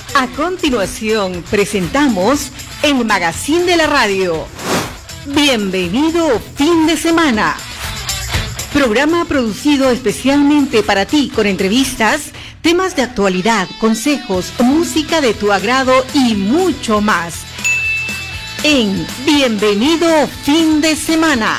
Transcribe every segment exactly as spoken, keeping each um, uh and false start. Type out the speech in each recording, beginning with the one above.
A continuación, presentamos el Magazine de la Radio. Bienvenido fin de semana. Programa producido especialmente para ti con entrevistas, temas de actualidad, consejos, música de tu agrado y mucho más. En Bienvenido fin de semana.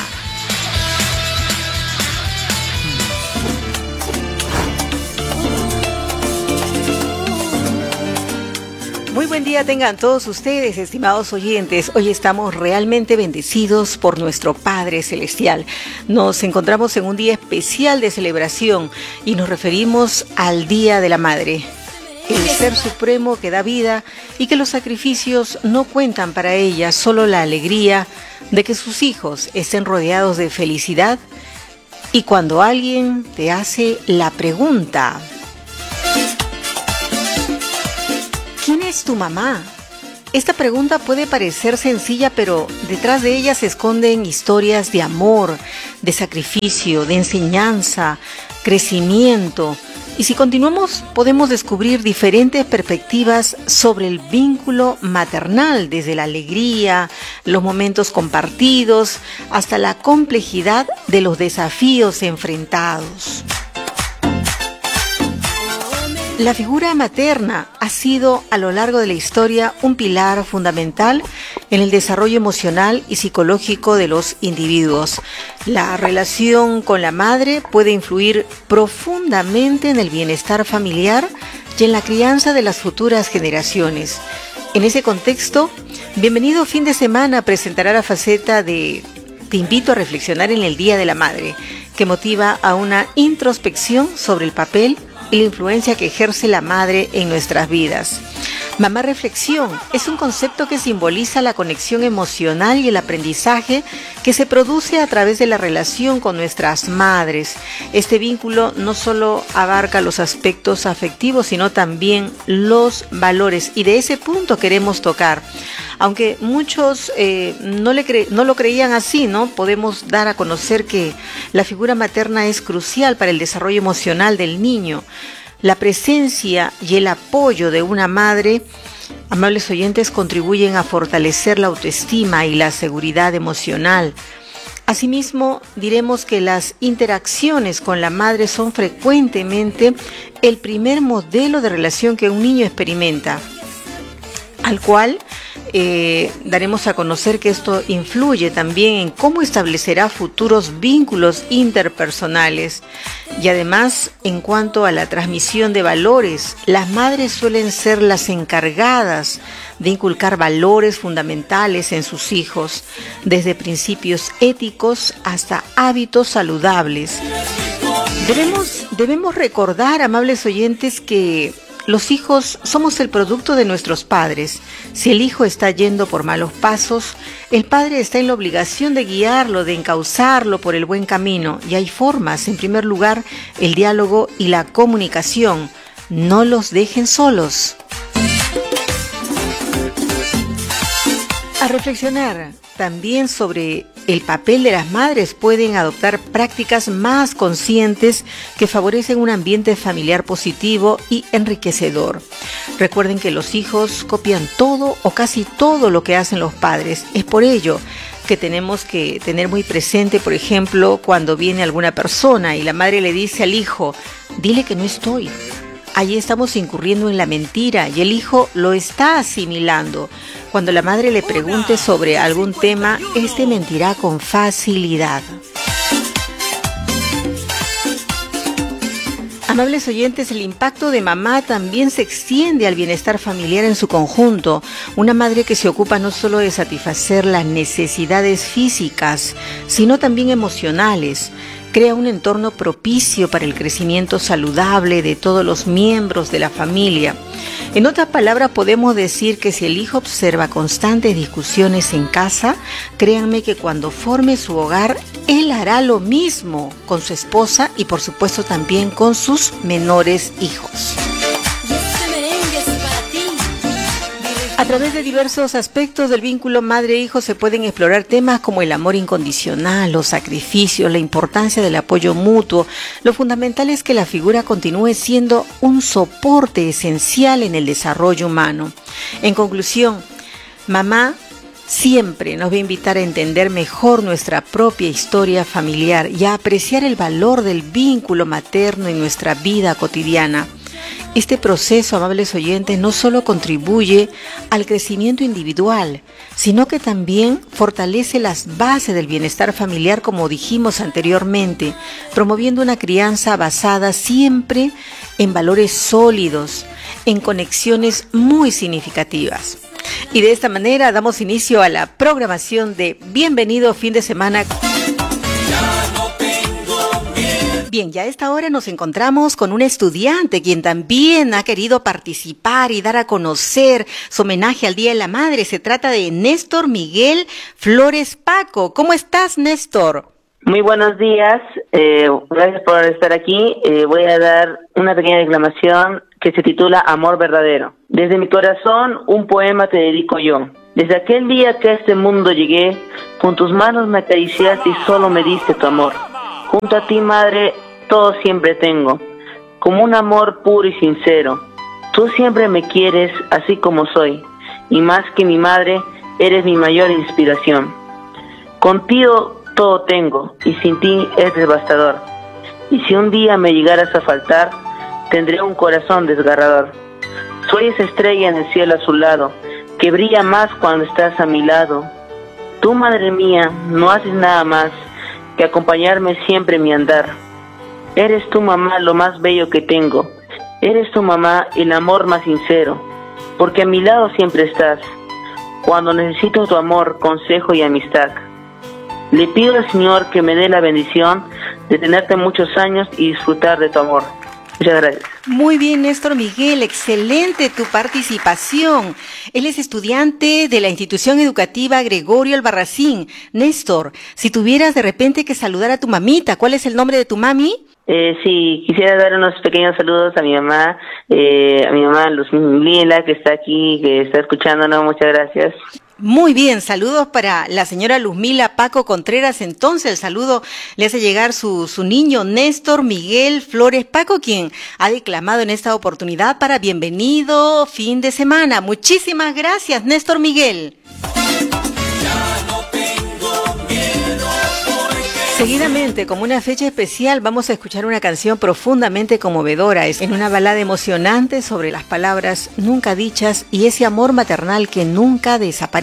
Muy buen día tengan todos ustedes, estimados oyentes. Hoy estamos realmente bendecidos por nuestro Padre Celestial. Nos encontramos en un día especial de celebración y nos referimos al Día de la Madre. El Ser Supremo que da vida y que los sacrificios no cuentan para ella, solo la alegría de que sus hijos estén rodeados de felicidad. Y cuando alguien te hace la pregunta: ¿quién es tu mamá? Esta pregunta puede parecer sencilla, pero detrás de ella se esconden historias de amor, de sacrificio, de enseñanza, crecimiento. Y si continuamos, podemos descubrir diferentes perspectivas sobre el vínculo maternal, desde la alegría, los momentos compartidos, hasta la complejidad de los desafíos enfrentados. La figura materna ha sido a lo largo de la historia un pilar fundamental en el desarrollo emocional y psicológico de los individuos. La relación con la madre puede influir profundamente en el bienestar familiar y en la crianza de las futuras generaciones. En ese contexto, Bienvenido fin de semana presentará la faceta de Te invito a reflexionar en el Día de la Madre, que motiva a una introspección sobre el papel y la influencia que ejerce la madre en nuestras vidas. Mamá Reflexión es un concepto que simboliza la conexión emocional y el aprendizaje que se produce a través de la relación con nuestras madres. Este vínculo no solo abarca los aspectos afectivos, sino también los valores, y de ese punto queremos tocar. Aunque muchos eh, no, le cre- no lo creían así, ¿no? Podemos dar a conocer que la figura materna es crucial para el desarrollo emocional del niño. La presencia y el apoyo de una madre, amables oyentes, contribuyen a fortalecer la autoestima y la seguridad emocional. Asimismo, diremos que las interacciones con la madre son frecuentemente el primer modelo de relación que un niño experimenta, al cual eh, daremos a conocer que esto influye también en cómo establecerá futuros vínculos interpersonales. Y además, en cuanto a la transmisión de valores, las madres suelen ser las encargadas de inculcar valores fundamentales en sus hijos, desde principios éticos hasta hábitos saludables. Debemos, debemos recordar, amables oyentes, que los hijos somos el producto de nuestros padres. Si el hijo está yendo por malos pasos, el padre está en la obligación de guiarlo, de encauzarlo por el buen camino. Y hay formas, en primer lugar, el diálogo y la comunicación. No los dejen solos. A reflexionar también sobre el papel de las madres, pueden adoptar prácticas más conscientes que favorecen un ambiente familiar positivo y enriquecedor. Recuerden que los hijos copian todo o casi todo lo que hacen los padres. Es por ello que tenemos que tener muy presente, por ejemplo, cuando viene alguna persona y la madre le dice al hijo: dile que no estoy. Allí estamos incurriendo en la mentira y el hijo lo está asimilando. Cuando la madre le pregunte sobre algún tema, este mentirá con facilidad. Amables oyentes, el impacto de mamá también se extiende al bienestar familiar en su conjunto. Una madre que se ocupa no solo de satisfacer las necesidades físicas, sino también emocionales. Crea un entorno propicio para el crecimiento saludable de todos los miembros de la familia. En otras palabras, podemos decir que si el hijo observa constantes discusiones en casa, créanme que cuando forme su hogar, él hará lo mismo con su esposa y por supuesto también con sus menores hijos. A través de diversos aspectos del vínculo madre-hijo se pueden explorar temas como el amor incondicional, los sacrificios, la importancia del apoyo mutuo. Lo fundamental es que la figura continúe siendo un soporte esencial en el desarrollo humano. En conclusión, mamá siempre nos va a invitar a entender mejor nuestra propia historia familiar y a apreciar el valor del vínculo materno en nuestra vida cotidiana. Este proceso, amables oyentes, no solo contribuye al crecimiento individual, sino que también fortalece las bases del bienestar familiar, como dijimos anteriormente, promoviendo una crianza basada siempre en valores sólidos, en conexiones muy significativas. Y de esta manera damos inicio a la programación de Bienvenido Fin de Semana. Bien, ya a esta hora nos encontramos con un estudiante quien también ha querido participar y dar a conocer su homenaje al Día de la Madre. Se trata de Néstor Miguel Flores Paco. ¿Cómo estás, Néstor? Muy buenos días, eh, gracias por estar aquí. Eh, voy a dar una pequeña declamación que se titula Amor Verdadero. Desde mi corazón un poema te dedico yo. Desde aquel día que a este mundo llegué, con tus manos me acariciaste y solo me diste tu amor. Junto a ti, madre, todo siempre tengo, como un amor puro y sincero. Tú siempre me quieres así como soy, y más que mi madre, eres mi mayor inspiración. Contigo todo tengo, y sin ti es devastador. Y si un día me llegaras a faltar, tendré un corazón desgarrador. Soy esa estrella en el cielo azulado, que brilla más cuando estás a mi lado. Tú, madre mía, no haces nada más que acompañarme siempre en mi andar. Eres tu mamá lo más bello que tengo. Eres tu mamá el amor más sincero, porque a mi lado siempre estás, cuando necesito tu amor, consejo y amistad. Le pido al Señor que me dé la bendición de tenerte muchos años y disfrutar de tu amor. Muchas gracias. Muy bien, Néstor Miguel, excelente tu participación. Él es estudiante de la institución educativa Gregorio Albarracín. Néstor, si tuvieras de repente que saludar a tu mamita, ¿cuál es el nombre de tu mami? Eh, sí, quisiera dar unos pequeños saludos a mi mamá, eh, a mi mamá Luz Lila, que está aquí, que está escuchándonos. Muchas gracias. Muy bien, saludos para la señora Luzmila Paco Contreras. Entonces el saludo le hace llegar su, su niño Néstor Miguel Flores Paco, quien ha declamado en esta oportunidad para Bienvenido Fin de Semana. Muchísimas gracias, Néstor Miguel. Seguidamente, como una fecha especial, vamos a escuchar una canción profundamente conmovedora. Es en una balada emocionante sobre las palabras nunca dichas y ese amor maternal que nunca desaparece.